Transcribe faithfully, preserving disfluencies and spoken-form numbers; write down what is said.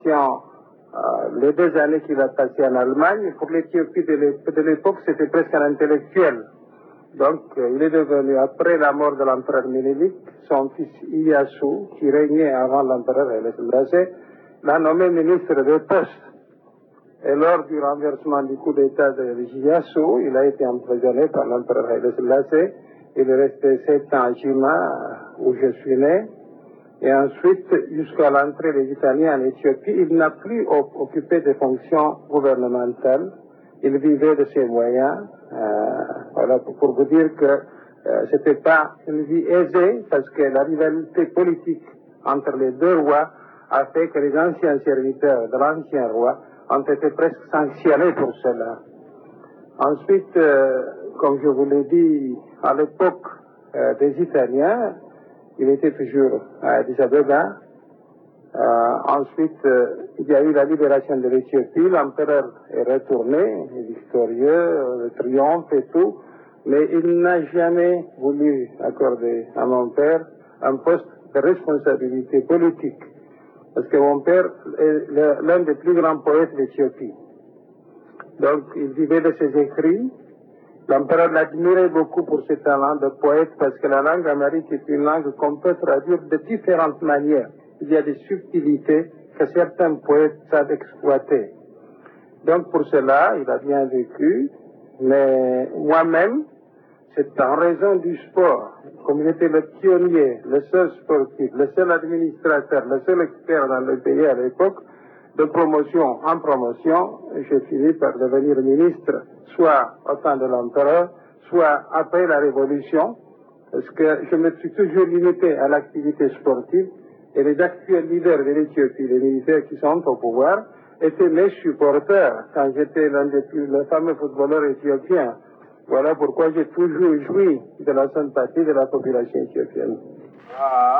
Euh, les deux années qu'il a passées en Allemagne, pour l'Éthiopie de l'époque, c'était presque un intellectuel. Donc, euh, il est devenu, après la mort de l'empereur Ménélique, son fils Iyyasu, qui régnait avant l'empereur Haïlé Sélassié, l'a nommé ministre de Poste. Et lors du renversement du coup d'État de Iyyasu, il a été emprisonné par l'empereur Haïlé Sélassié. Il est resté sept ans à Jima, où je suis né. Et ensuite, jusqu'à l'entrée des Italiens en Éthiopie, il n'a plus occupé de fonctions gouvernementales. Il vivait de ses moyens. Euh, voilà, pour, pour vous dire que euh, c'était pas une vie aisée, parce que la rivalité politique entre les deux rois a fait que les anciens serviteurs de l'ancien roi ont été presque sanctionnés pour cela. Ensuite, euh, comme je vous l'ai dit, à l'époque euh, des Italiens, il était toujours à Addis Abeba. Euh, ensuite, euh, il y a eu la libération de l'Éthiopie. L'empereur est retourné, victorieux, le triomphe et tout. Mais il n'a jamais voulu accorder à mon père un poste de responsabilité politique. Parce que mon père est l'un des plus grands poètes d'Éthiopie. Donc, il vivait de ses écrits. L'empereur l'admirait beaucoup pour ses talents de poète parce que la langue amharique est une langue qu'on peut traduire de différentes manières. Il y a des subtilités que certains poètes savent exploiter. Donc pour cela, il a bien vécu, mais moi-même, c'est en raison du sport. Comme il était le pionnier, le seul sportif, le seul administrateur, le seul expert dans le pays à l'époque, de promotion en promotion, j'ai fini par devenir ministre, soit au temps de l'empereur, soit après la Révolution, parce que je me suis toujours limité à l'activité sportive, et les actuels leaders de l'Éthiopie, les militaires qui sont au pouvoir, étaient mes supporters quand j'étais l'un des plus, le fameux footballeur éthiopien. Voilà pourquoi j'ai toujours joui de la sympathie de la population éthiopienne. Ah.